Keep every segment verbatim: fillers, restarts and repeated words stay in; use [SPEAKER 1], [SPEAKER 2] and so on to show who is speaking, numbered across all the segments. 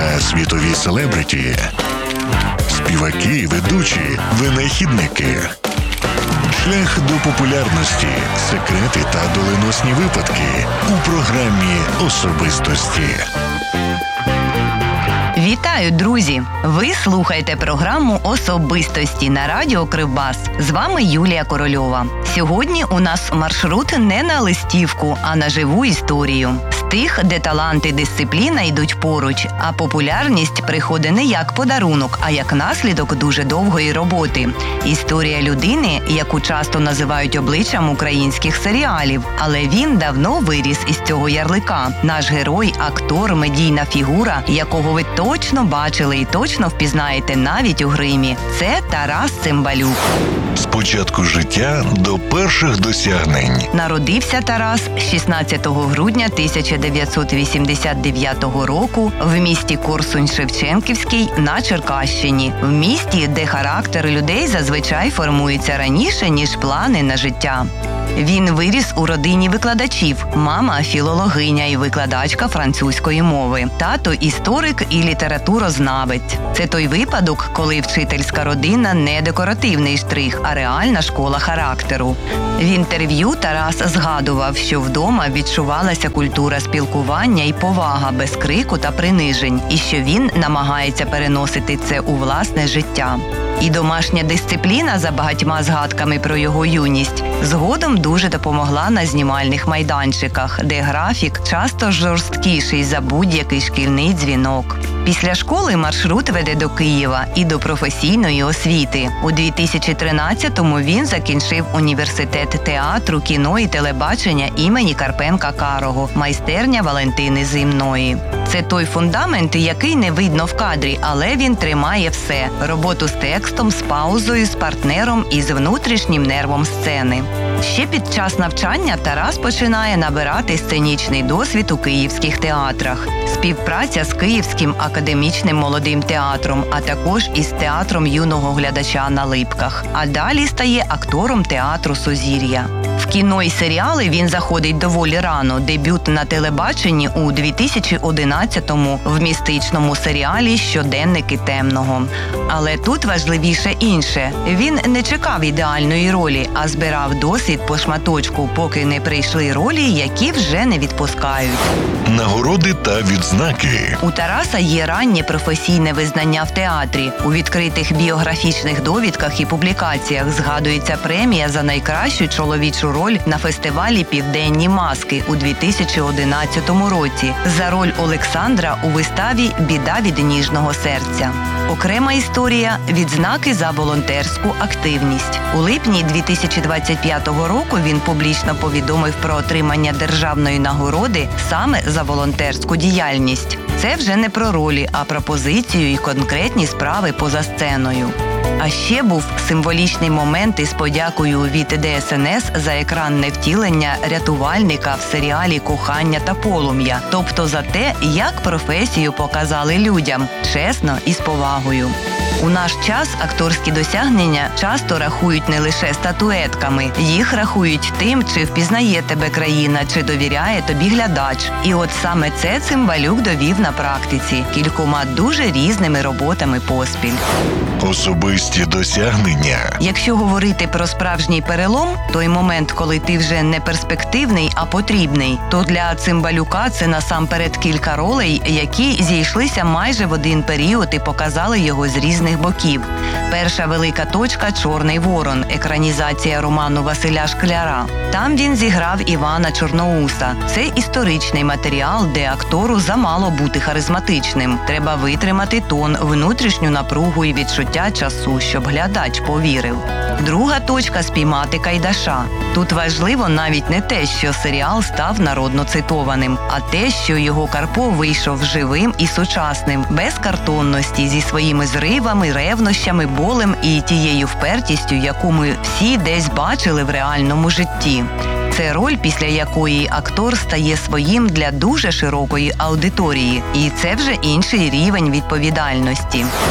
[SPEAKER 1] та світові селебриті, співаки, ведучі, винахідники. Шлях до популярності, секрети та доленосні випадки у програмі «Особистості».
[SPEAKER 2] Вітаю, друзі! Ви слухаєте програму «Особистості» на радіо Кривбас. З вами Юлія Корольова. Сьогодні у нас маршрут не на листівку, а на живу історію. З тих, де талант і дисципліна йдуть поруч, а популярність приходить не як подарунок, а як наслідок дуже довгої роботи. Історія людини, яку часто називають обличчям українських серіалів, але він давно виріс із цього ярлика. Наш герой – актор, медійна фігура, якого ви точно бачили і точно впізнаєте навіть у гримі. Це Тарас Цимбалюк.
[SPEAKER 1] З початку життя до перших досягнень.
[SPEAKER 2] Народився Тарас шістнадцятого грудня тисяча дев'ятсот вісімдесят дев'ятого року в місті Корсунь-Шевченківський на Черкащині. В місті, де характер людей зазвичай формується раніше, ніж плани на життя. Він виріс у родині викладачів. Мама – філологиня і викладачка французької мови. Тато – історик і літературознавець. Це той випадок, коли вчительська родина – не декоративний штрих, а реальна школа характеру. В інтерв'ю Тарас згадував, що вдома відчувалася культура спілкування і повага без крику та принижень, і що він намагається переносити це у власне життя. І домашня дисципліна, за багатьма згадками про його юність, згодом дуже допомогла на знімальних майданчиках, де графік часто жорсткіший за будь-який шкільний дзвінок. Після школи маршрут веде до Києва і до професійної освіти. У дві тисячі тринадцятому він закінчив університет театру, кіно і телебачення імені Карпенка-Карого, майстерня Валентини Зимної. Це той фундамент, який не видно в кадрі, але він тримає все – роботу з текстом, з паузою, з партнером і з внутрішнім нервом сцени. Ще під час навчання Тарас починає набирати сценічний досвід у київських театрах. Співпраця з Київським академічним молодим театром, а також із театром юного глядача на Липках. А далі стає актором театру «Сузір'я». В кіно і серіали він заходить доволі рано. Дебют на телебаченні у дві тисячі одинадцятому в містичному серіалі «Щоденники темного». Але тут важливіше інше. Він не чекав ідеальної ролі, а збирав досвід по шматочку, поки не прийшли ролі, які вже не відпускають.
[SPEAKER 1] Нагороди та відзнаки.
[SPEAKER 2] У Тараса є раннє професійне визнання в театрі. У відкритих біографічних довідках і публікаціях згадується премія за найкращу чоловічу роль на фестивалі «Південні маски» у дві тисячі одинадцятому році за роль Олександра у виставі «Біда від ніжного серця». Окрема історія – відзнаки за волонтерську активність. У липні дві тисячі двадцять п'ятого року він публічно повідомив про отримання державної нагороди саме за волонтерську діяльність. Це вже не про ролі, а про позицію і конкретні справи поза сценою. А ще був символічний момент із подякою від Де Ес Ен Ес за екранне втілення рятувальника в серіалі «Кохання та полум'я», тобто за те, як професію показали людям, чесно і з повагою. У наш час акторські досягнення часто рахують не лише статуетками. Їх рахують тим, чи впізнає тебе країна, чи довіряє тобі глядач. І от саме це Цимбалюк довів на практиці кількома дуже різними роботами поспіль.
[SPEAKER 1] Особисті досягнення.
[SPEAKER 2] Якщо говорити про справжній перелом, той момент, коли ти вже не перспективний, а потрібний, то для Цимбалюка це насамперед кілька ролей, які зійшлися майже в один період і показали його з різних боків. Перша велика точка – «Чорний ворон», екранізація роману Василя Шкляра. Там він зіграв Івана Чорноуса. Це історичний матеріал, де актору замало бути харизматичним. Треба витримати тон, внутрішню напругу і відчуття часу, щоб глядач повірив. Друга точка – «Спіймати Кайдаша». Тут важливо навіть не те, що серіал став народно цитованим, а те, що його Карпо вийшов живим і сучасним, без картонності, зі своїми зривами, ревнощами, болем і тією впертістю, яку ми всі десь бачили в реальному житті. Це роль, після якої актор стає своїм для дуже широкої аудиторії. І це вже інший рівень відповідальності.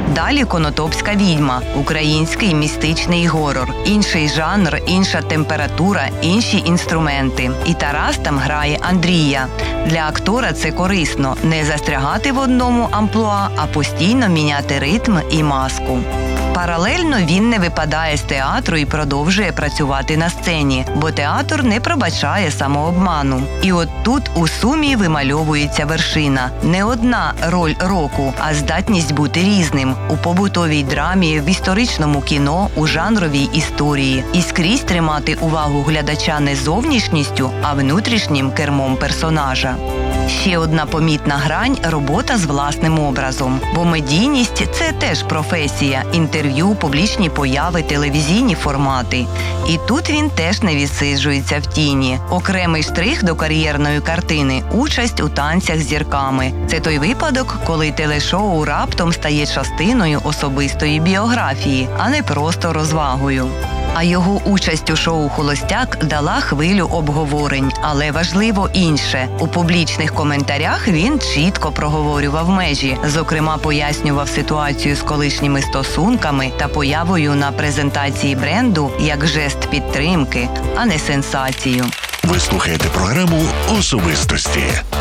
[SPEAKER 2] Далі «Конотопська відьма», український містичний горор. Інший жанр, інша температура, інші інструменти. І Тарас там грає Андрія. Для актора це корисно – не застрягати в одному амплуа, а постійно міняти ритм і маску. Паралельно він не випадає з театру і продовжує працювати на сцені, бо театр не пробачає самообману. І от тут у сумі вимальовується вершина. Не одна роль року, а здатність бути різним. У побутовій драмі, в історичному кіно, у жанровій історії. І скрізь тримати увагу глядача не зовнішністю, а внутрішнім кермом персонажа. Ще одна помітна грань – робота з власним образом. Бо медійність – це теж професія, інтерв'ю, публічні появи, телевізійні формати. І тут він теж не відсиджується в тіні. Окремий штрих до кар'єрної картини – участь у танцях з зірками. Це той випадок, коли телешоу раптом стає частиною особистої біографії, а не просто розвагою. А його участь у шоу «Холостяк» дала хвилю обговорень. Але важливо інше. У публічних коментарях він чітко проговорював межі. Зокрема, пояснював ситуацію з колишніми стосунками та появою на презентації бренду як жест підтримки, а не сенсацію.
[SPEAKER 1] Ви слухаєте програму «Особистості».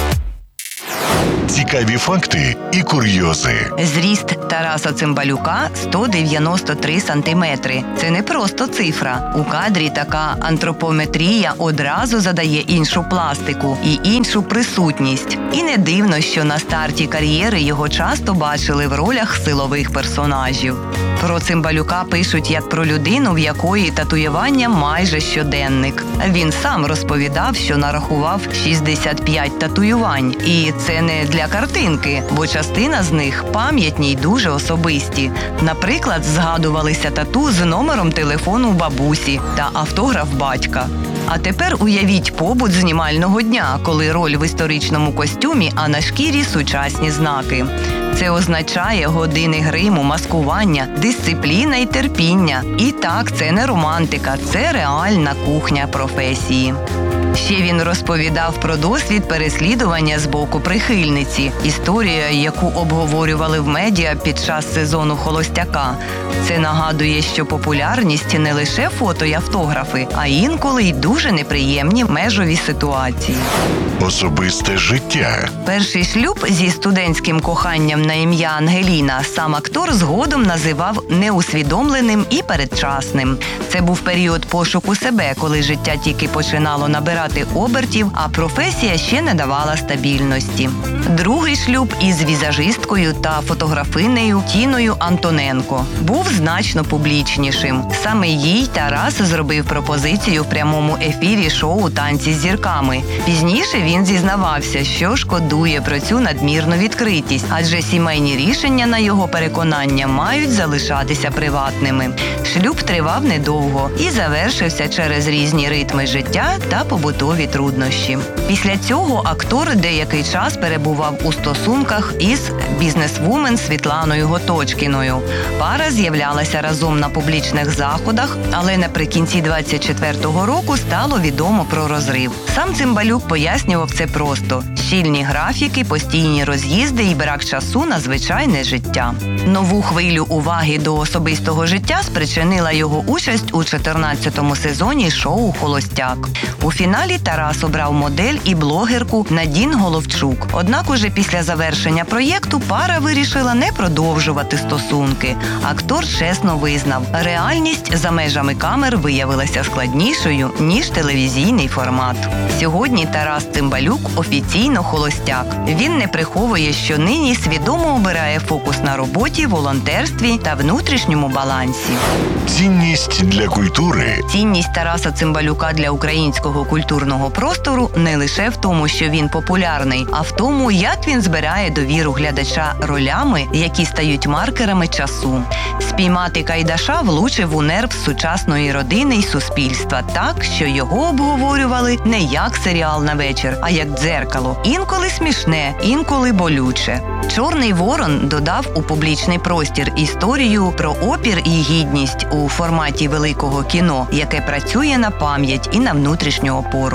[SPEAKER 1] Цікаві факти і курйози.
[SPEAKER 2] Зріст Тараса Цимбалюка – сто дев'яносто три сантиметри. Це не просто цифра. У кадрі така антропометрія одразу задає іншу пластику і іншу присутність. І не дивно, що на старті кар'єри його часто бачили в ролях силових персонажів. Про Цимбалюка пишуть як про людину, в якої татуювання майже щоденник. Він сам розповідав, що нарахував шістдесят п'ять татуювань. І це не для картинки, бо частина з них пам'ятні й дуже особисті. Наприклад, згадувалися тату з номером телефону бабусі та автограф батька. А тепер уявіть побут знімального дня, коли роль в історичному костюмі, а на шкірі сучасні знаки. Це означає години гриму, маскування, дисципліна і терпіння. І так, це не романтика, це реальна кухня професії. Ще він розповідав про досвід переслідування з боку прихильниці. Історія, яку обговорювали в медіа під час сезону «Холостяка». Це нагадує, що популярність – не лише фото й автографи, а інколи й дуже неприємні межові ситуації.
[SPEAKER 1] Особисте життя.
[SPEAKER 2] Перший шлюб зі студентським коханням на ім'я Ангеліна сам актор згодом називав неусвідомленим і передчасним. Це був період пошуку себе, коли життя тільки починало набирати обертів, а професія ще не давала стабільності. Другий шлюб із візажисткою та фотографинею Тіною Антоненко був значно публічнішим. Саме їй Тарас зробив пропозицію в прямому ефірі шоу «Танці з зірками». Пізніше він зізнавався, що шкодує про цю надмірну відкритість, адже сімейні рішення, на його переконання, мають залишатися приватними. Шлюб тривав недовго і завершився через різні ритми життя та побутові труднощі. Після цього актор деякий час перебував у стосунках із бізнесвумен Світланою Готочкіною. Пара з'являлася разом на публічних заходах, але наприкінці двадцять четвертого року стало відомо про розрив. Сам Цимбалюк пояснював це просто – щільні графіки, постійні роз'їзди і брак часу на звичайне життя. Нову хвилю уваги до особистого життя спричинила його участь у чотирнадцятому сезоні шоу «Холостяк». У фіналі Тарас обрав модель і блогерку Надін Головчук. Однак уже після завершення проєкту пара вирішила не продовжувати стосунки. Актор чесно визнав, реальність за межами камер виявилася складнішою, ніж телевізійний формат. Сьогодні Тарас Цимбалюк офіційно холостяк. Він не приховує, що нині свідомо обирає фокус на роботі, волонтерстві та внутрішньому балансі.
[SPEAKER 1] Цінність для культури.
[SPEAKER 2] Цінність Тараса Цимбалюка для українського культурного простору не лише в тому, що він популярний, а в тому, як він збирає довіру глядача ролями, які стають маркерами часу. «Спіймати Кайдаша» влучив у нерв сучасної родини й суспільства так, що його обговорювали не як серіал на вечір, а як дзеркало. Інколи смішне, інколи болюче. «Чорний ворон» додав у публічний простір історію про опір і гідність у форматі великого кіно, яке працює на пам'ять і на внутрішню опору.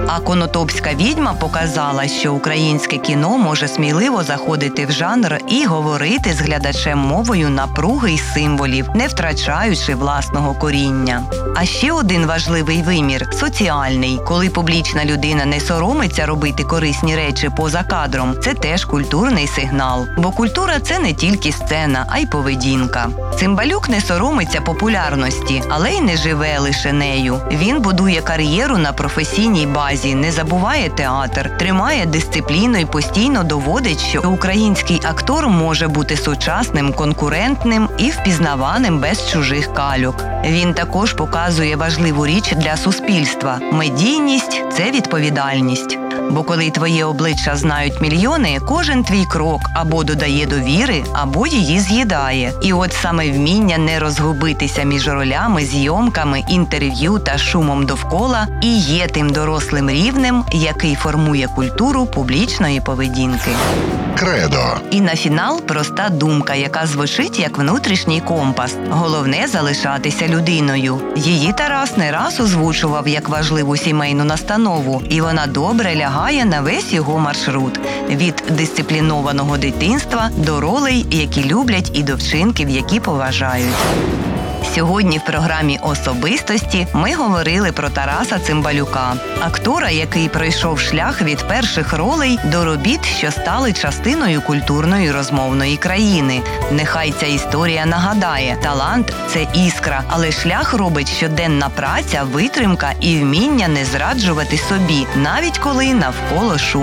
[SPEAKER 2] А «Конотопська відьма» показала, що українське кіно може сміливо заходити в жанр і говорити з глядачем мовою напруги й символів, не втрачаючи власного коріння. А ще один важливий вимір – соціальний. Коли публічна людина не соромиться робити корисні речі поза кадром, це теж культурний сигнал. Бо культура – це не тільки сцена, а й поведінка. Цимбалюк не соромиться популярності, але й не живе лише нею. Він будує кар'єру на професійній базі, не забуває театр, тримає дисципліну і постійно доводить, що український актор може бути сучасним, конкурентним і впізнаваним без чужих кальок. Він також показує важливу річ для суспільства – медійність – це відповідальність. Бо коли твоє обличчя знають мільйони, кожен твій крок або додає довіри, або її з'їдає. І от саме вміння не розгубитися між ролями, зйомками, інтерв'ю та шумом довкола і є тим дорослим рівнем, який формує культуру публічної поведінки.
[SPEAKER 1] Кредо.
[SPEAKER 2] І на фінал проста думка, яка звучить як внутрішній компас. Головне – залишатися людиною. Її Тарас не раз озвучував як важливу сімейну настанову, і вона добре лягає на весь його маршрут. Від дисциплінованого дитинства до ролей, які люблять, і до вчинків, які поважають. Сьогодні в програмі «Особистості» ми говорили про Тараса Цимбалюка, актора, який пройшов шлях від перших ролей до робіт, що стали частиною культурної розмовної країни. Нехай ця історія нагадає – талант – це іскра, але шлях робить щоденна праця, витримка і вміння не зраджувати собі, навіть коли навколо шум.